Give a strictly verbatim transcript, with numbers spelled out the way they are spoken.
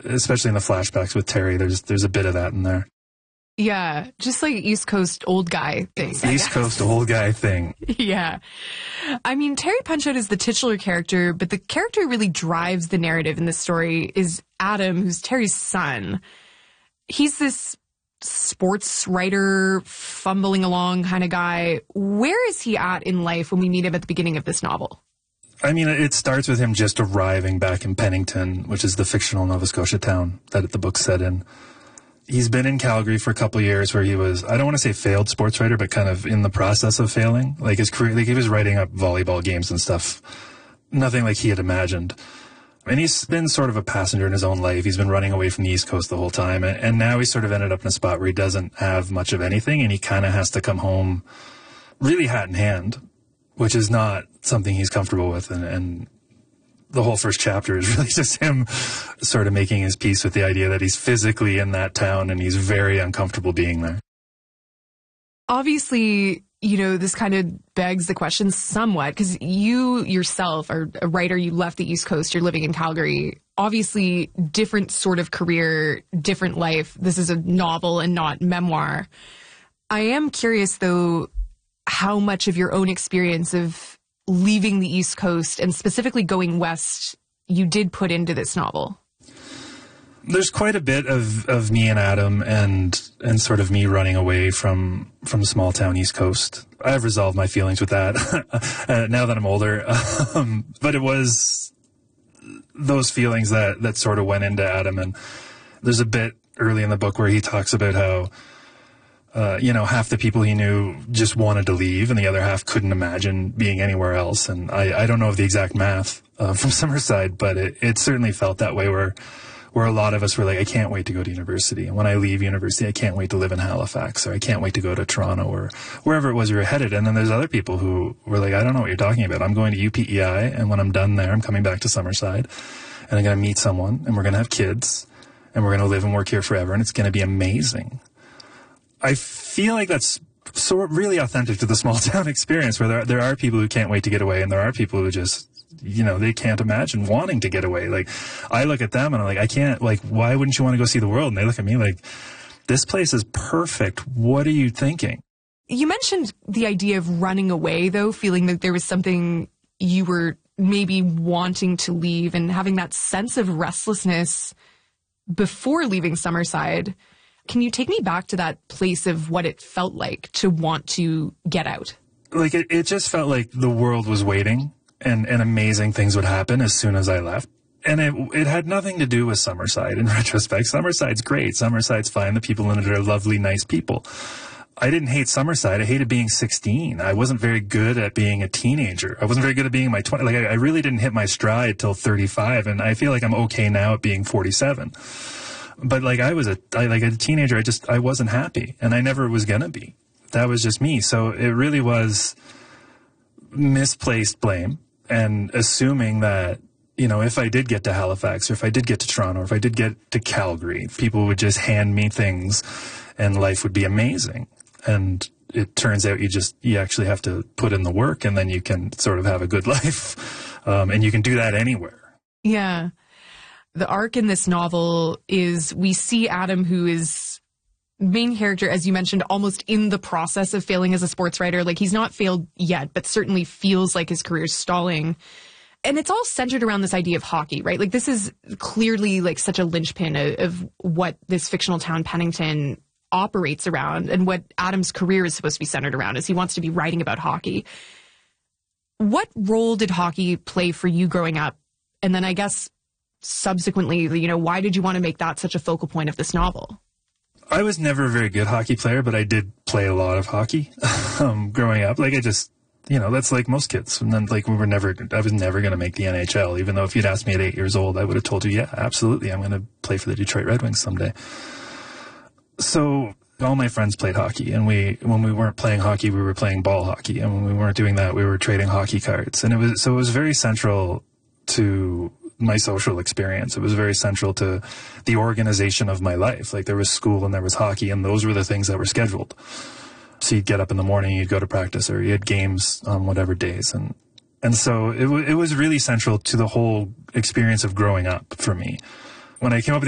especially in the flashbacks with Terry, there's there's a bit of that in there. Yeah, just like East Coast old guy thing. East Coast old guy thing. Yeah. I mean, Terry Punchot is the titular character, but the character who really drives the narrative in this story is Adam, who's Terry's son. He's this sports writer, fumbling along kind of guy. Where is he at in life when we meet him at the beginning of this novel? I mean, it starts with him just arriving back in Pennington, which is the fictional Nova Scotia town that the book's set in. He's been in Calgary for a couple of years where he was, I don't want to say failed sports writer, but kind of in the process of failing. Like his career, like he was writing up volleyball games and stuff. Nothing like he had imagined. And he's been sort of a passenger in his own life. He's been running away from the East Coast the whole time. And, and now he's sort of ended up in a spot where he doesn't have much of anything. And he kind of has to come home really hat in hand, which is not something he's comfortable with. And, and the whole first chapter is really just him sort of making his peace with the idea that he's physically in that town and he's very uncomfortable being there. Obviously, you know, this kind of begs the question somewhat, because you yourself are a writer, you left the East Coast, you're living in Calgary. Obviously, different sort of career, different life. This is a novel and not memoir. I am curious, though, how much of your own experience of leaving the East Coast and specifically going west you did put into this novel. There's quite a bit of, of me and Adam and and sort of me running away from from small town East Coast. I've resolved my feelings with that uh, now that I'm older. Um, but it was those feelings that, that sort of went into Adam. And there's a bit early in the book where he talks about how Uh, you know, half the people he knew just wanted to leave and the other half couldn't imagine being anywhere else. And I, I don't know of the exact math uh, from Summerside, but it, it certainly felt that way where, where a lot of us were like, I can't wait to go to university. And when I leave university, I can't wait to live in Halifax, or I can't wait to go to Toronto, or wherever it was we were headed. And then there's other people who were like, I don't know what you're talking about. I'm going to U P E I, and when I'm done there, I'm coming back to Summerside, and I'm going to meet someone, and we're going to have kids, and we're going to live and work here forever, and it's going to be amazing. I feel like that's sort of really authentic to the small town experience, where there, there are people who can't wait to get away, and there are people who just, you know, they can't imagine wanting to get away. Like, I look at them and I'm like, I can't, like, why wouldn't you want to go see the world? And they look at me like, this place is perfect. What are you thinking? You mentioned the idea of running away, though, feeling that there was something you were maybe wanting to leave and having that sense of restlessness before leaving Summerside. Can you take me back to that place of what it felt like to want to get out? Like, it, it just felt like the world was waiting, and, and amazing things would happen as soon as I left. And it, it had nothing to do with Summerside in retrospect. Summerside's great. Summerside's fine. The people in it are lovely, nice people. I didn't hate Summerside. I hated being sixteen. I wasn't very good at being a teenager. I wasn't very good at being in my twenties. Like, I, I really didn't hit my stride till thirty-five, and I feel like I'm okay now at being forty-seven. But like I was a, I, like a teenager, I just, I wasn't happy, and I never was going to be. That was just me. So it really was misplaced blame, and assuming that, you know, if I did get to Halifax, or if I did get to Toronto, or if I did get to Calgary, people would just hand me things and life would be amazing. And it turns out you just, you actually have to put in the work, and then you can sort of have a good life. Um, and you can do that anywhere. Yeah. The arc in this novel is we see Adam, who is main character, as you mentioned, almost in the process of failing as a sports writer. Like, he's not failed yet, but certainly feels like his career's stalling. And it's all centered around this idea of hockey, right? Like, this is clearly like such a linchpin of, of what this fictional town Pennington operates around, and what Adam's career is supposed to be centered around, is he wants to be writing about hockey. What role did hockey play for you growing up? And then I guess subsequently, you know, why did you want to make that such a focal point of this novel? I was never a very good hockey player, but I did play a lot of hockey um, growing up. Like, I just, you know, that's like most kids. And then, like, we were never, I was never going to make the N H L, even though if you'd asked me at eight years old, I would have told you, yeah, absolutely, I'm going to play for the Detroit Red Wings someday. So all my friends played hockey, and we, when we weren't playing hockey, we were playing ball hockey. And when we weren't doing that, we were trading hockey cards. And it was, so it was very central to my social experience. It was very central to the organization of my life. Like, there was school and there was hockey, and those were the things that were scheduled. So you'd get up in the morning, you'd go to practice, or you had games on whatever days. And, and so it, w- it was really central to the whole experience of growing up for me. When I came up with